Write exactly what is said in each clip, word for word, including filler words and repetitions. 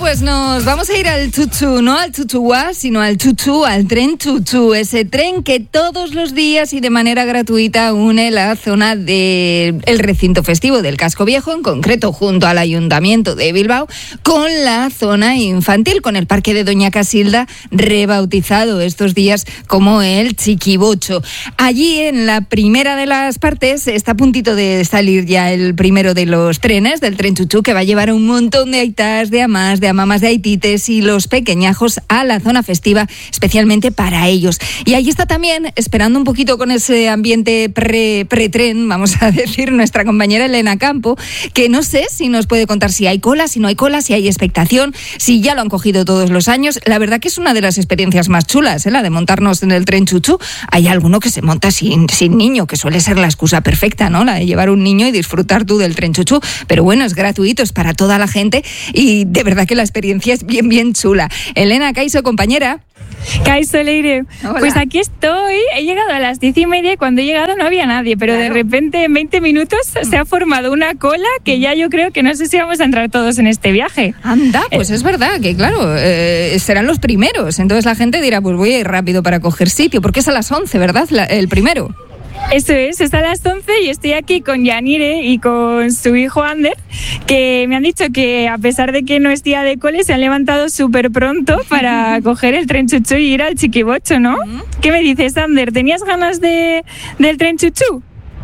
pues nos vamos a ir al Tutu, no al Tutuá, sino al Tutu, al tren Tutu, ese tren que todos los días y de manera gratuita une la zona del recinto festivo del Casco Viejo, en concreto junto al Ayuntamiento de Bilbao, con la zona infantil, con el Parque de Doña Casilda, rebautizado estos días como el Chiquibocho. Allí, en la primera de las partes, está a puntito de salir ya el primero de los trenes del tren Tutu, que va a llevar a un montón de aitas, de amás, de amamas, de aitites y los pequeñajos a la zona festiva, especialmente para ellos. Y ahí está también, esperando un poquito con ese ambiente pre, pre-tren, vamos a decir, nuestra compañera Elena Campo, que no sé si nos puede contar si hay cola, si no hay cola, si hay expectación, si ya lo han cogido todos los años. La verdad que es una de las experiencias más chulas, ¿eh? La de montarnos en el tren Tutu. Hay alguno que se monta sin, sin niño, que suele ser la excusa perfecta, ¿no? La de llevar un niño y disfrutar tú del tren Tutu. Pero bueno, es gratuito, es para toda la gente y de verdad que la experiencia es bien, bien chula. Elena, Caiso, compañera. Caiso, Leire. Hola. Pues aquí estoy. He llegado a las diez y media y cuando he llegado no había nadie, pero claro, de repente en veinte minutos se ha formado una cola que ya yo creo que no sé si vamos a entrar todos en este viaje. Anda, pues eh. es verdad que claro, eh, serán los primeros. Entonces la gente dirá, pues voy a ir rápido para coger sitio, porque es a las once, ¿verdad? La, el primero. Eso es, es a las once y estoy aquí con Yanire y con su hijo Ander, que me han dicho que a pesar de que no es día de cole, se han levantado súper pronto para coger el tren Tutu y ir al Chiquibocho, ¿no? Uh-huh. ¿Qué me dices, Ander? ¿Tenías ganas de, del tren Tutu?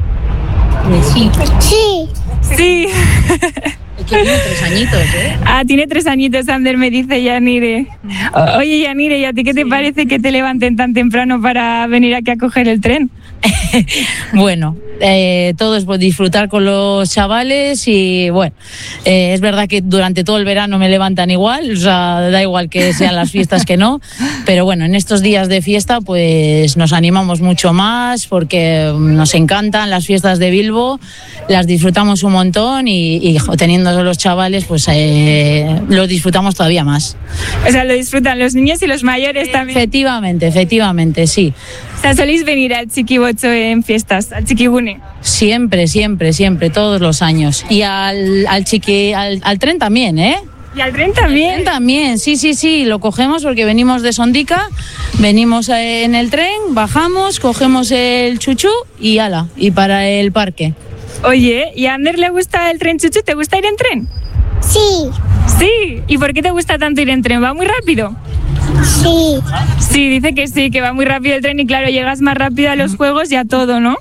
Sí. Sí. Sí. Es que tiene tres añitos, ¿eh? Ah, tiene tres añitos, Ander, me dice Yanire. Oye, Yanire, ¿y a ti qué te sí. parece que te levanten tan temprano para venir aquí a coger el tren? Bueno, eh, todo es disfrutar con los chavales y bueno, eh, es verdad que durante todo el verano me levantan igual, o sea, da igual que sean las fiestas que no, pero bueno, en estos días de fiesta pues nos animamos mucho más porque nos encantan las fiestas de Bilbo, las disfrutamos un montón y, y teniendo los chavales pues eh, lo disfrutamos todavía más. O sea, lo disfrutan los niños y los mayores también. Efectivamente, efectivamente, sí. O sea, soléis venir al Chiquibocho en fiestas, al Chiquibune. Siempre, siempre, siempre, todos los años. Y al, al, chiqui, al, al tren también, ¿eh? ¿Y al tren también? Al tren también, sí, sí, sí, lo cogemos porque venimos de Sondica, venimos en el tren, bajamos, cogemos el chuchú y ala, y para el parque. Oye, ¿y a Ander le gusta el tren chuchú? ¿Te gusta ir en tren? Sí. Sí, ¿y por qué te gusta tanto ir en tren? ¿Va muy rápido? Sí. Sí, dice que sí, que va muy rápido el tren y claro, llegas más rápido a los juegos y a todo, ¿no?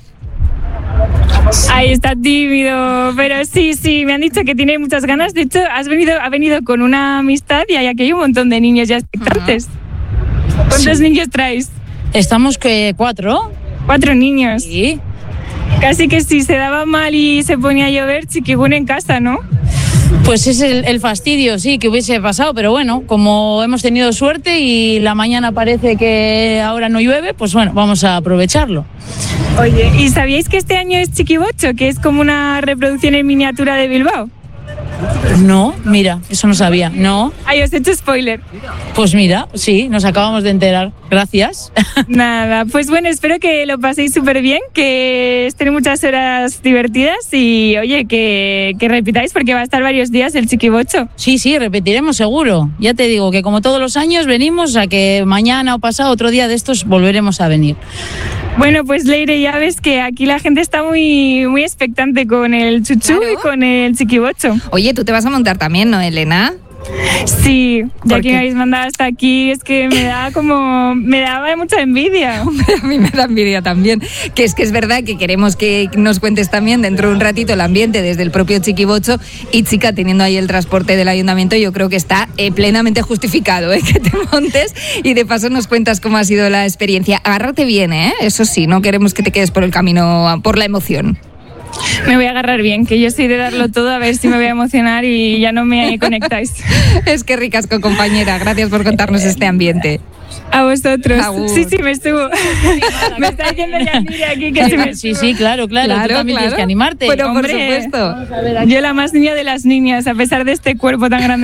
Sí. Ahí está tímido, pero sí, sí, me han dicho que tiene muchas ganas. De hecho, has venido, ha venido con una amistad y aquí hay un montón de niños ya expectantes. Uh-huh. ¿Cuántos sí. niños traes? Estamos que cuatro. ¿Cuatro niños? Sí. Casi que si se daba mal y se ponía a llover, Chiquibune en casa, ¿no? Pues es el, el fastidio, sí, que hubiese pasado, pero bueno, como hemos tenido suerte y la mañana parece que ahora no llueve, pues bueno, vamos a aprovecharlo. Oye, ¿y sabíais que este año es Chiquibocho, que es como una reproducción en miniatura de Bilbao? No, mira, eso no sabía, no. Ay, os he hecho spoiler. Pues mira, sí, nos acabamos de enterar, gracias. Nada, pues bueno, espero que lo paséis súper bien, que estén muchas horas divertidas y oye, que, que repitáis porque va a estar varios días el Chiquibocho. Sí, sí, repetiremos seguro. Ya te digo que como todos los años venimos, a que mañana o pasado otro día de estos volveremos a venir. Bueno, pues Leire, ya ves que aquí la gente está muy, muy expectante con el chuchú, claro, y con el Chiquibocho. Oye, tú te vas a montar también, ¿no, Elena? Sí, ya que me habéis mandado hasta aquí, es que me da como, me daba mucha envidia. A mí me da envidia también, que es que es verdad que queremos que nos cuentes también dentro de un ratito el ambiente desde el propio Chiquibocho y chica, teniendo ahí el transporte del ayuntamiento, yo creo que está eh, plenamente justificado, ¿eh? Que te montes y de paso nos cuentas cómo ha sido la experiencia. Agárrate bien, ¿eh? Eso sí, no queremos que te quedes por el camino, por la emoción. Me voy a agarrar bien, que yo soy de darlo todo, a ver si me voy a emocionar y ya no me conectáis. Es que ricasco, compañera. Gracias por contarnos este ambiente. A vosotros. Agur. Sí, sí, me subo. Me está diciendo Yanire aquí que sí me Sí, sí, claro, claro. Claro, tú también claro. tienes que animarte. Pero hombre, por supuesto. Yo la más niña de las niñas, a pesar de este cuerpo tan grande.